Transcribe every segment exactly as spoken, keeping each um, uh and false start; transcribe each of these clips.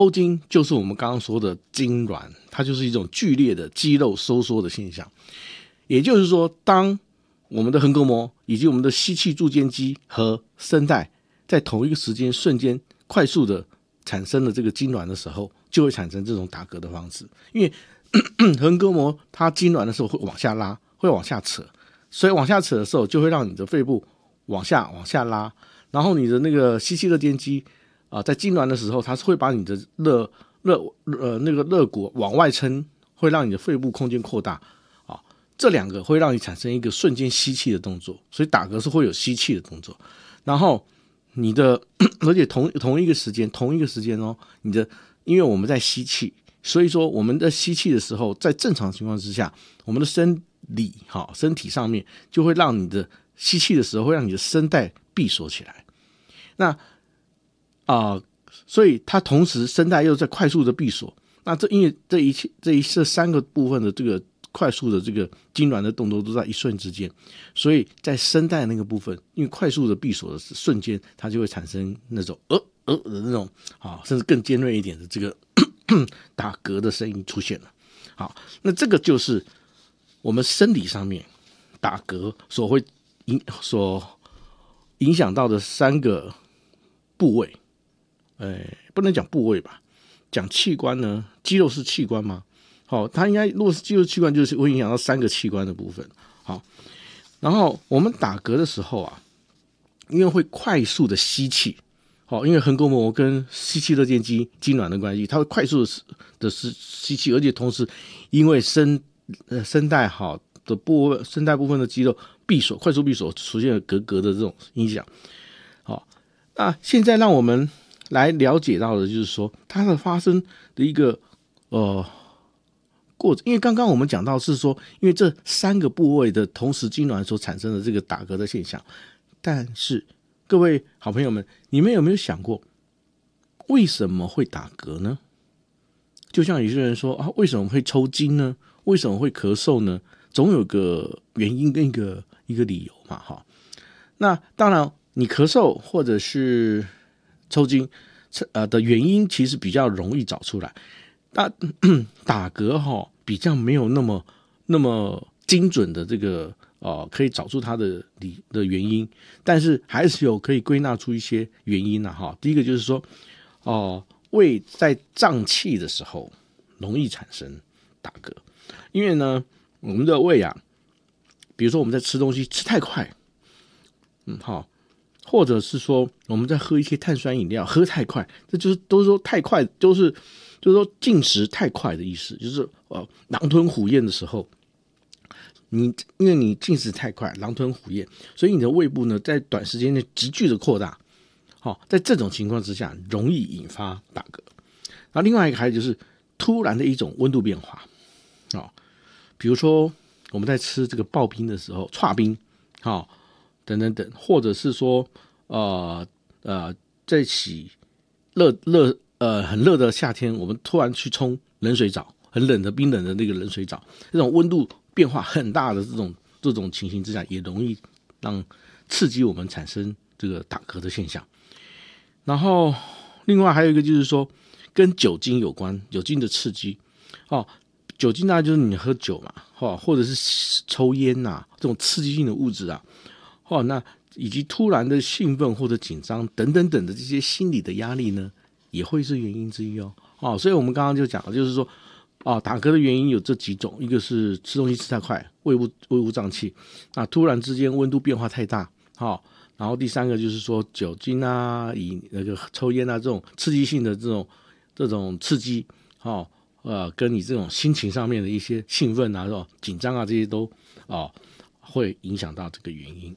抽筋就是我们刚刚说的痉挛，它就是一种剧烈的肌肉收缩的现象。也就是说，当我们的横膈膜以及我们的吸气柱间肌和声带在同一个时间瞬间快速的产生了这个痉挛的时候，就会产生这种打嗝的方式。因为横膈膜它痉挛的时候会往下拉，会往下扯，所以往下扯的时候就会让你的肺部往下往下拉，然后你的那个吸气肋间肌啊、呃，在痉挛的时候，它是会把你的肋肋呃那个肋骨往外撑，会让你的肺部空间扩大啊、哦。这两个会让你产生一个瞬间吸气的动作，所以打嗝是会有吸气的动作。然后你的而且同同一个时间同一个时间哦，你的因为我们在吸气，所以说我们在吸气的时候，在正常情况之下，我们的生理哈、哦、身体上面就会让你的吸气的时候会让你的声带闭锁起来。那啊、呃，所以它同时声带又在快速的闭锁。那这因为这一切这一这三个部分的这个快速的这个痉挛的动作都在一瞬之间，所以在声带那个部分，因为快速的闭锁的瞬间，它就会产生那种呃呃的那种啊，甚至更尖锐一点的这个打嗝的声音出现了。好，那这个就是我们生理上面打嗝所会影所影响到的三个部位。呃，不能讲部位吧，讲器官呢，肌肉是器官吗？好、哦，它应该如果是肌肉器官，就是会影响到三个器官的部分。好，然后我们打嗝的时候啊，因为会快速的吸气，好、哦，因为横膈膜跟吸气肋间肌痉挛的关系，它会快速的吸气，而且同时因为声呃声带好的部分，声带部分的肌肉闭锁，快速闭锁，出现了嗝嗝的这种影响。好、哦，那现在让我们来了解到的就是说，它的发生的一个呃过程，因为刚刚我们讲到是说，因为这三个部位的同时痉挛所产生的这个打嗝的现象，但是各位好朋友们，你们有没有想过，为什么会打嗝呢？就像有些人说啊，为什么会抽筋呢？为什么会咳嗽呢？总有个原因跟一个一个理由嘛，哈。那当然，你咳嗽或者是抽筋呃的原因其实比较容易找出来，打打嗝哈比较没有那么那么精准的这个呃可以找出它的理的原因，但是还是有可以归纳出一些原因啊哈。第一个就是说哦、呃、胃在胀气的时候容易产生打嗝，因为呢我们的胃啊，比如说我们在吃东西吃太快，嗯好。或者是说我们在喝一些碳酸饮料喝太快，这就是都是说太快，都是就是说进食太快的意思，就是呃狼吞虎咽的时候，你因为你进食太快，狼吞虎咽，所以你的胃部呢在短时间内急剧的扩大，好、哦，在这种情况之下容易引发打嗝。然后另外一个还有就是突然的一种温度变化，哦，比如说我们在吃这个刨冰的时候，剉冰，好、哦。等等等，或者是说，呃呃，在洗热热呃很热的夏天，我们突然去冲冷水澡，很冷的冰冷的那个冷水澡，这种温度变化很大的这种这种情形之下，也容易让刺激我们产生这个打嗝的现象。然后另外还有一个就是说，跟酒精有关，酒精的刺激哦。酒精大概就是你喝酒嘛，哦，或者是抽烟呐、啊，这种刺激性的物质啊。哦，那以及突然的兴奋或者紧张等等等的这些心理的压力呢，也会是原因之一哦。哦，所以我们刚刚就讲了，就是说，哦，打嗝的原因有这几种，一个是吃东西吃太快，胃部胃部胀气，那突然之间温度变化太大，好、哦，然后第三个就是说酒精啊，以那个抽烟啊这种刺激性的这种这种刺激，哦，呃，跟你这种心情上面的一些兴奋啊、这种紧张啊这些都哦会影响到这个原因。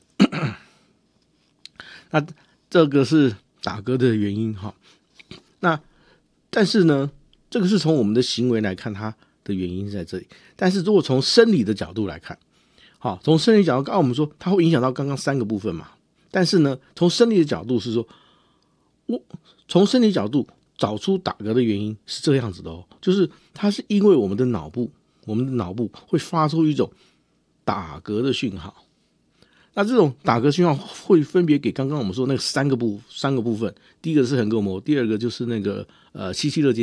那这个是打嗝的原因哈。那但是呢，这个是从我们的行为来看，它的原因在这里。但是如果从生理的角度来看，好，从生理角度，刚刚我们说它会影响到刚刚三个部分嘛。但是呢，从生理的角度是说，我从生理角度找出打嗝的原因是这样子的哦，就是它是因为我们的脑部，我们的脑部会发出一种打嗝的讯号。 那这种打嗝讯号会分别给刚刚我们说那三个部三个部分，第一个是横膈膜，第二个就是那个呃吸气肋间